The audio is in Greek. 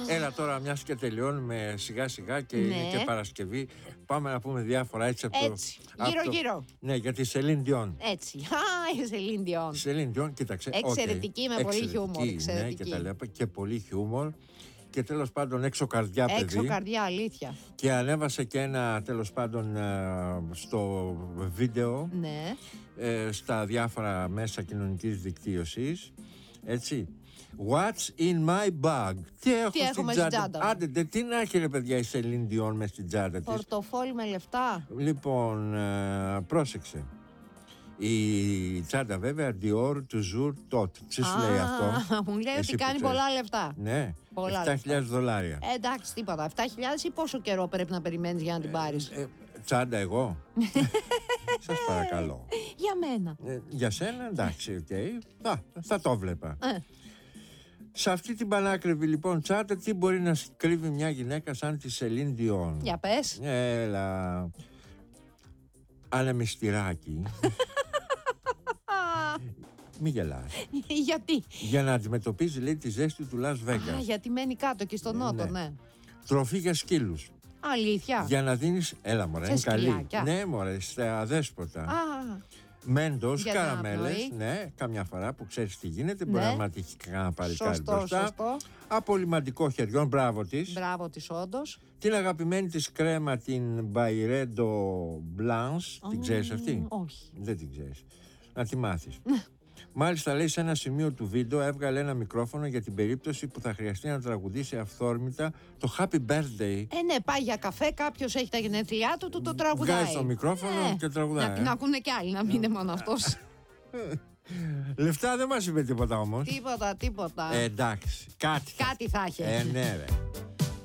Έλα τώρα, μιας και τελειώνουμε σιγά σιγά και είναι και Παρασκευή. Πάμε να πούμε διάφορα έτσι από έτσι, γύρω-γύρω. Ναι, για τη Σελίν Διόν. Έτσι. Η Σελίν Διόν. Σελίν Διόν, κοίταξε. Εξαιρετική, με πολύ χιούμορ. Ναι, και τα λέω, και πολύ χιούμορ. Και τέλος πάντων έξω καρδιά, παιδί. Έξω καρδιά, αλήθεια. Και ανέβασε και ένα τέλος πάντων στο βίντεο, ναι. Στα διάφορα μέσα κοινωνικής δικτύωσης. Έτσι. What's in my bag? Τι έχω στην τσάντα. Άντε, τι να έχει ρε παιδιά η Σελίν Διόν μες στην τσάντα της. Πορτοφόλι με λεφτά. Λοιπόν, πρόσεξε. Η τσάντα βέβαια Dior toujours tot. Τι σου λέει αυτό? Μου λέει ότι κάνει πολλά λεφτά. Ναι, $7,000. Εντάξει, τίποτα. 7.000 ή πόσο καιρό πρέπει να περιμένεις για να την πάρεις? Τσάντα εγώ. Σας παρακαλώ. Για μένα. Για σένα εντάξει, θα το βλέπα. Σε αυτή την πανάκριβη λοιπόν τσάντα, τι μπορεί να κρύβει μια γυναίκα σαν τη Σελίν Διόν? Για πες. Έλα. Ανεμιστηράκι. Μη γελάς. Γιατί? Για να αντιμετωπίζει, λέει, τη ζέστη του Las Vegas. Γιατί μένει κάτω και στο νότο, ναι. Τροφή για σκύλους. Αλήθεια? Για να δίνεις, έλα μωρέ, είναι καλή. Ναι μωρέ, στα αδέσποτα. Μέντος, καραμέλες, ναι, καμιά φορά που ξέρεις τι γίνεται, μπορεί να ματιχεί κανένα παλικάρι μπροστά. Σωστό. Απολυμαντικό χεριών, μπράβο της. Μπράβο της, όντως. Την αγαπημένη της κρέμα, την Byredo Blanche, την ξέρεις αυτή? Όχι. Δεν την ξέρεις. Να τη μάθεις. Μάλιστα, λέει, σε ένα σημείο του βίντεο έβγαλε ένα μικρόφωνο για την περίπτωση που θα χρειαστεί να τραγουδήσει αυθόρμητα το Happy Birthday. Ναι, πάει για καφέ, κάποιος έχει τα γενέθλιά του, το τραγουδάει. Βγάζει το μικρόφωνο και τραγουδάει. Να ακούνε κι άλλοι, να μην είναι μόνο αυτός. Λεφτά δεν μας είπε τίποτα όμως. Τίποτα. Εντάξει, κάτι θα έχει. Ναι ρε.